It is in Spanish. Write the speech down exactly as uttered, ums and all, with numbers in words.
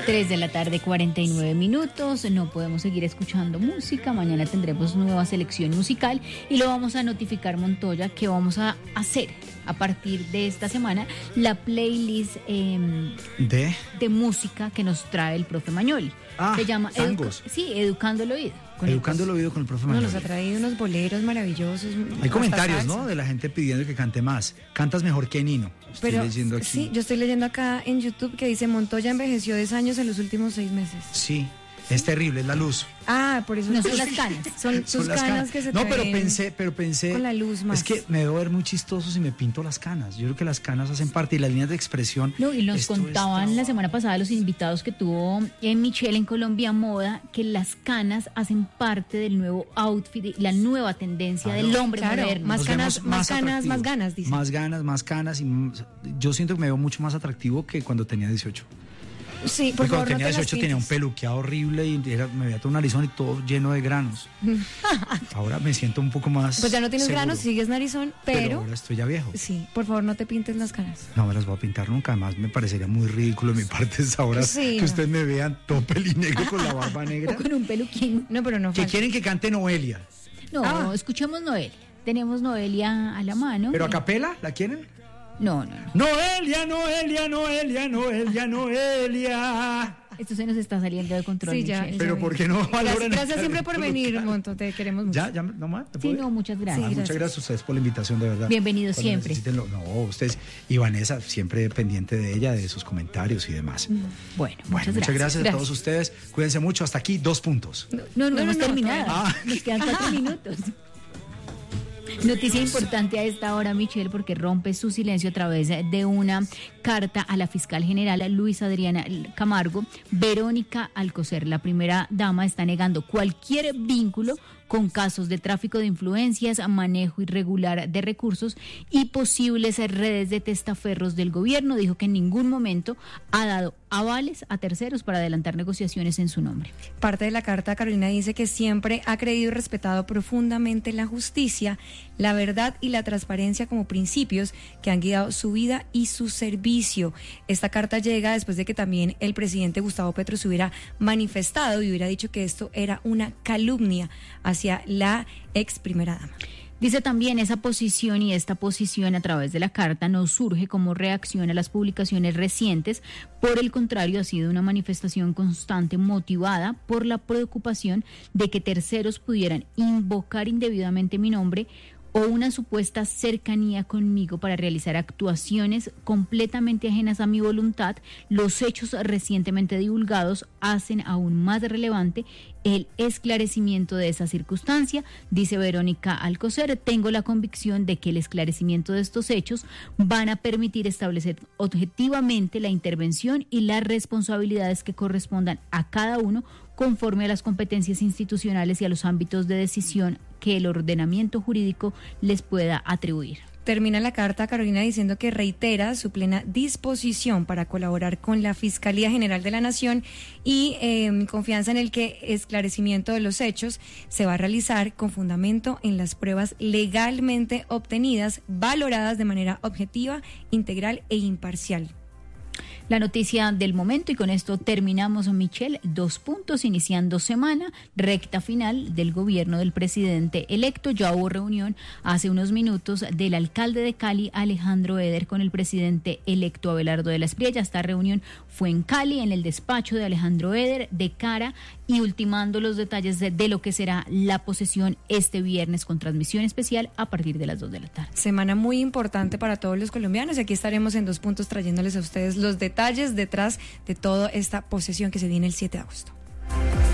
tres de la tarde, cuarenta y nueve minutos. No podemos seguir escuchando música. Mañana tendremos nueva selección musical y lo vamos a notificar, Montoya, que vamos a hacer a partir de esta semana la playlist eh, ¿De? de música que nos trae el profe Mañoli. Ah, Se llama tangos. Educa- sí, Educando el Oído. Con Educando el, el oído con el profe No, Manuel. nos ha traído unos boleros maravillosos. Hay comentarios, hasta ¿no? salsa. De la gente pidiendo que cante más. Cantas mejor que Nino. Estoy Pero leyendo aquí. sí, yo estoy leyendo acá en YouTube que dice Montoya envejeció diez años en los últimos seis meses. Sí, es terrible, es la luz. Ah, por eso No son las canas. Son sus las canas que se No, te pero ven pensé, pero pensé. con la luz más. Es que me debo ver muy chistoso si me pinto las canas. Yo creo que las canas hacen parte y las líneas de expresión. No, y nos esto contaban es la semana pasada los invitados que tuvo en Michelle en Colombia Moda que las canas hacen parte del nuevo outfit, la nueva tendencia Claro, del hombre claro, moderno. más Nos canas, vemos más canas, atractivos. más ganas, dice. Más ganas, más canas. Y m- yo siento que me veo mucho más atractivo que cuando tenía dieciocho. Sí, por Porque favor, cuando no tenía te las dieciocho tenía un pintes. peluqueado horrible y era- me veía todo un narizón y todo lleno de granos. Ahora me siento un poco más. Pues ya no tienes seguro, granos, sigues narizón, Pero pero, ahora estoy ya viejo. sí, por favor, no te pintes las canas. No me las voy a pintar nunca. Además, me parecería muy ridículo de mi parte esa hora Sí, que no. ustedes me vean todo pelinegro con la barba negra. O con un peluquín. No, pero no Que falta. quieren que cante Noelia. No, Ah. escuchemos Noelia. Tenemos Noelia a la mano. ¿Pero a capela? ¿La quieren? No, no, no. Noelia, Noelia, Noelia, Noelia, Noelia. Esto se nos está saliendo de control, Sí, ya, Michelle. ya Pero vi. ¿por qué no valoran Gracias, el gracias siempre por talento venir, local? Monto, te queremos mucho. Ya, ya, no más. ¿te Sí, puedo? no, muchas gracias. Ah, Sí, muchas gracias. gracias a ustedes por la invitación, de verdad. Bienvenido Cuando siempre. necesiten lo- No, ustedes y Vanessa siempre pendiente de ella, de sus comentarios y demás. Bueno, Bueno, muchas, muchas gracias, gracias. a todos ustedes. Cuídense mucho. Hasta aquí, dos puntos. No, no, No, hemos no, no, terminado. Ah. Nos quedan cuatro minutos. Noticia importante a esta hora, Michelle, porque rompe su silencio a través de una carta a la fiscal general Luis Adriana Camargo. Verónica Alcocer, la primera dama, está negando cualquier vínculo con casos de tráfico de influencias, manejo irregular de recursos y posibles redes de testaferros del gobierno. Dijo que en ningún momento ha dado avales a terceros para adelantar negociaciones en su nombre. Parte de la carta, Carolina dice que siempre ha creído y respetado profundamente la justicia, la verdad y la transparencia como principios que han guiado su vida y su servicio. Esta carta llega después de que también el presidente Gustavo Petro se hubiera manifestado y hubiera dicho que esto era una calumnia hacia la ex primera dama. Dice también esa posición y esta posición a través de la carta no surge como reacción a las publicaciones recientes. Por el contrario, ha sido una manifestación constante motivada por la preocupación de que terceros pudieran invocar indebidamente mi nombre o una supuesta cercanía conmigo para realizar actuaciones completamente ajenas a mi voluntad. Los hechos recientemente divulgados hacen aún más relevante el esclarecimiento de esa circunstancia, dice Verónica Alcocer. Tengo la convicción de que el esclarecimiento de estos hechos van a permitir establecer objetivamente la intervención y las responsabilidades que correspondan a cada uno conforme a las competencias institucionales y a los ámbitos de decisión que el ordenamiento jurídico les pueda atribuir. Termina la carta, Carolina, diciendo que reitera su plena disposición para colaborar con la Fiscalía General de la Nación y eh, confianza en el que esclarecimiento de los hechos se va a realizar con fundamento en las pruebas legalmente obtenidas, valoradas de manera objetiva, integral e imparcial. La noticia del momento, y con esto terminamos, Michelle. Dos puntos, iniciando semana, recta final del gobierno del presidente electo. Ya hubo reunión hace unos minutos del alcalde de Cali, Alejandro Eder, con el presidente electo Abelardo de la Espriella. Esta reunión fue en Cali, en el despacho de Alejandro Eder, de cara y ultimando los detalles de, de lo que será la posesión este viernes con transmisión especial a partir de las dos de la tarde. Semana muy importante para todos los colombianos y aquí estaremos en Dos Puntos trayéndoles a ustedes los detalles detrás de toda esta posesión que se viene el siete de agosto.